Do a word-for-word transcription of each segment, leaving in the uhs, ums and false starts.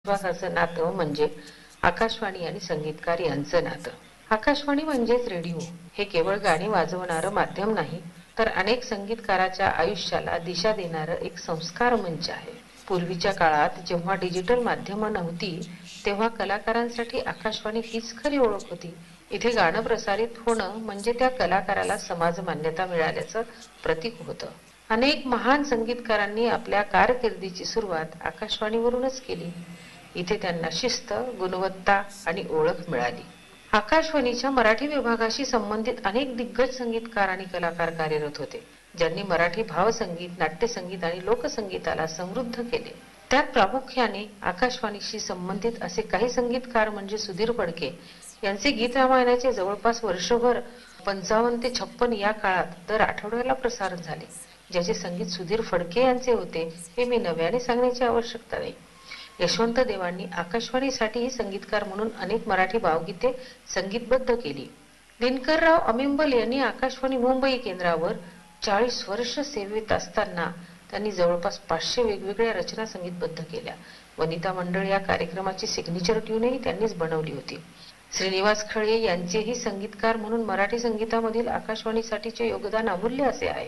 विश्वासाचं नातं म्हणजे आकाशवाणी आणि संगीतकार यांचं नातं. आकाशवाणी म्हणजेच रेडिओ हे केवळ गाणी वाजवणारं माध्यम नाही, तर अनेक संगीतकाराच्या आयुष्याला दिशा देणारं एक संस्कार मंच आहे. पूर्वीच्या काळात जेव्हा डिजिटल माध्यमं नव्हती, तेव्हा कलाकारांसाठी आकाशवाणी हीच खरी ओळख होती. इथे गाणं प्रसारित होणं म्हणजे त्या कलाकाराला समाज मान्यता मिळाल्याचं प्रतीक होतं. अनेक महान संगीतकारांनी आपल्या कारकिर्दीची सुरुवात आकाशवाणीवरूनच केली. इथे त्यांना शिस्त, गुणवत्ता आणि ओळख मिळाली. आकाशवाणीच्या मराठी विभागाशी संबंधित अनेक दिग्गज संगीतकार आणि कलाकार कार्यरत होते, ज्यांनी मराठी भावसंगीत, नाट्यसंगीत आणि लोकसंगीताला समृद्ध केले. त्यात प्रामुख्याने आकाशवाणीशी संबंधित असे काही संगीतकार म्हणजे सुधीर फडके यांचे गीत रामायणाचे जवळपास वर्षभर पंचावन्न ते छप्पन या काळात दर आठवड्याला प्रसारण झाले. ज्याचे संगीत सुधीर फडके यांचे होते हे मी नव्याने सांगण्याची आवश्यकता नाही. यशवंत देवांनी आकाशवाणीसाठीही संगीतकार म्हणून अनेक मराठी भावगीते संगीतबद्ध केली. दिनकरराव अमिंबल यांनी आकाशवाणी मुंबई केंद्रावर चाळीस वर्ष सेवेत असताना त्यांनी जवळपास पाचशे वेगवेगळ्या रचना संगीतबद्ध केल्या. वनिता मंडळ या कार्यक्रमाची सिग्नेचर ट्यूनही त्यांनीच बनवली होती. श्रीनिवास खळे यांचेही संगीतकार म्हणून मराठी संगीतामधील आकाशवाणीसाठीचे योगदान अमूल्य असे आहे.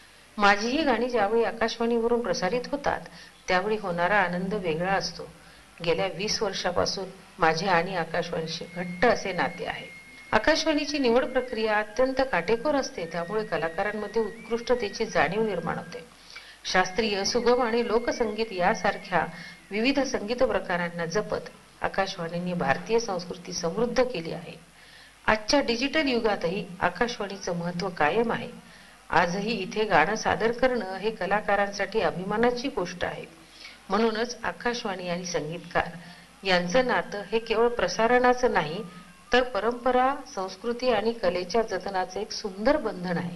माझीही गाणी ज्यावेळी आकाशवाणीवरून प्रसारित होतात, त्यावेळी होणारा आनंद वेगळा असतो. गेल्या वीस वर्षापासून माझे आणि आकाशवाणीशी घट्ट असे नाते आहे. आकाशवाणीची निवड प्रक्रिया अत्यंत काटेकोर असते, त्यामुळे कलाकारांमध्ये उत्कृष्टतेची जाणीव निर्माण होते. शास्त्रीय, सुगम आणि लोकसंगीत यासारख्या विविध संगीत प्रकारांना जपत आकाशवाणीने भारतीय संस्कृती समृद्ध केली आहे. आजच्या डिजिटल युगातही आकाशवाणीचं महत्त्व कायम आहे. आजही इथे गाणं सादर करणं हे कलाकारांसाठी अभिमानाची गोष्ट आहे. म्हणूनच आकाशवाणी आणि संगीतकार यांचं नातं हे केवळ प्रसारणाचं नाही, तर परंपरा, संस्कृती आणि कलेच्या जतनाचं एक सुंदर बंधन आहे.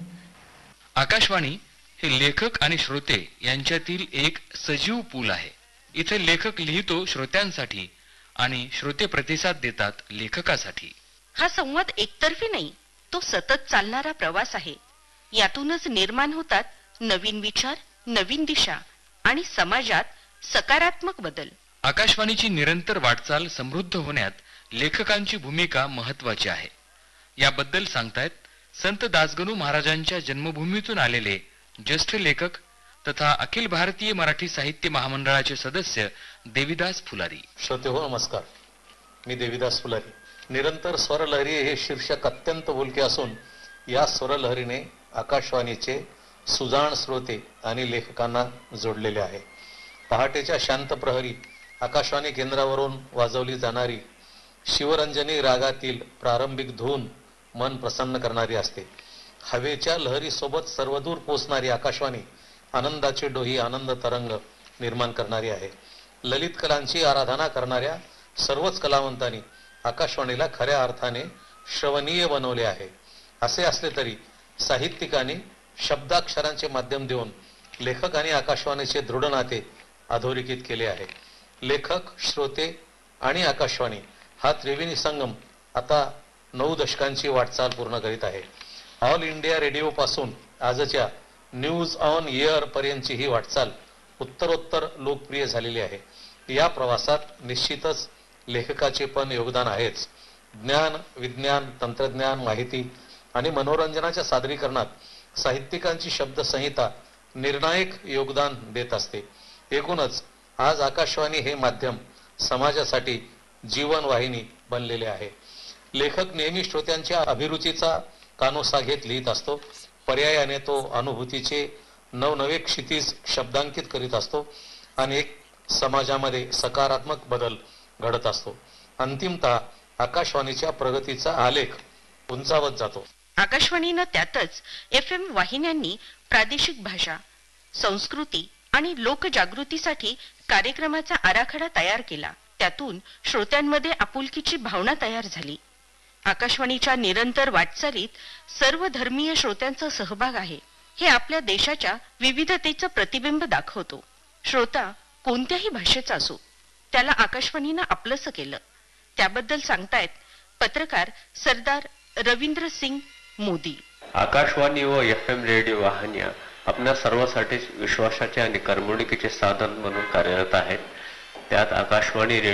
आकाशवाणी हे लेखक आणि श्रोते यांच्यातील एक सजीव पूल आहे. इथे लेखक लिहितो श्रोत्यांसाठी आणि श्रोते प्रतिसाद देतात लेखकासाठी. हा संवाद एकतर्फी नाही, तो सतत चालणारा प्रवास आहे. यातूनच निर्माण होतात नवीन विचार, नवीन दिशा आणि समाजात सकारात्मक बदल. आकाशवाणीची निरंतर वाटचाल समृद्ध होण्यात लेखकांची भूमिका महत्वाची आहे. याबद्दल सांगतायत संत दासगणू महाराजांच्या जन्मभूमीतून आलेले ज्येष्ठ लेखक तथा अखिल भारतीय मराठी साहित्य महामंडळाचे सदस्य देविदास फुलारी. श्रोते हो, नमस्कार. मी देविदास फुलारी. निरंतर स्वरलहरी हे शीर्षक अत्यंत बोलके असून या स्वरलहरीने आकाशवाणीचे सुजाण श्रोते आणि लेखकांना जोडलेले आहे. पहाटेच्या शांत प्रहरी आकाशवाणी केंद्रावरून वाजवली जाणारी शिवरंजनी रागातील प्रारंभिक धून मन प्रसन्न करणारी असते. हवेच्या लहरीसोबत सर्वदूर पोचणारी आकाशवाणी आनंदाची डोही, आनंद तरंग निर्माण करणारी आहे. ललित कलांची आराधना करणाऱ्या सर्वच कलावंतांनी आकाशवाणीला खऱ्या अर्थाने श्रवणीय बनवले आहे. असे असले तरी साहित्यिकांनी शब्दाक्षरांचे माध्यम देऊन लेखक आणि आकाशवाणीचे दृढ नाते अधोरेखित केले आहे. लेखक, श्रोते आणि आकाशवाणी हा त्रिवेणी संगम आता नऊ दशकांची वाटचाल पूर्ण करीत आहे. ऑल इंडिया रेडिओ पासून आजच्या न्यूज ऑन एअर पर्यंतची ही वाटचाल उत्तरोत्तर लोकप्रिय झालेली आहे. या प्रवासात निश्चितच लेखकाचे पण योगदान आहेच. ज्ञान, विज्ञान, तंत्रज्ञान, माहिती आणि मनोरंजनाच्या सादरीकरणात साहित्यिकांची शब्दसंहिता निर्णायक योगदान देत असते. एकूणच आज आकाशवाणी हे माध्यम समाजासाठी जीवनवाहिनी बनलेले आहे. लेखक नेहमी श्रोत्यांच्या अभिरुचीचा कानोसा घेत लिहित असतो. पर्यायाने तो अनुभूतीचे नवनवे क्षितिज शब्दांकित करीत असतो आणि एक समाजामध्ये सकारात्मक बदल घडत असतो. अंतिमतः आकाशवाणीच्या प्रगतीचा आलेख उंचावत जातो. आकाशवाणीनं त्यातच एफ एम वाहिन्यांनी प्रादेशिक भाषा, संस्कृती आणि लोकजागृतीसाठी कार्यक्रमाचा आराखडा तयार केला. त्यातून श्रोत्यांमध्ये आपुलकीची भावना तयार झाली. आकाशवाणीच्या निरंतर वाटचालीत सर्व धर्मीय श्रोत्यांचा सहभाग आहे. हे आपल्या देशाच्या विविधतेचं प्रतिबिंब दाखवतो. श्रोता कोणत्याही भाषेचा असो, त्याला आकाशवाणीनं आपलंसं केलं. त्याबद्दल सांगतायत पत्रकार सरदार रवींद्र सिंग मोदी. आकाशवाणी व एफ एम रेडिओ वाहिन्या आपल्या सर्वांसाठी विश्वासाचे आणि करमणुकीचे साधन म्हणून कार्यरत आहेत. त्यात आकाशवाणी रेडिओ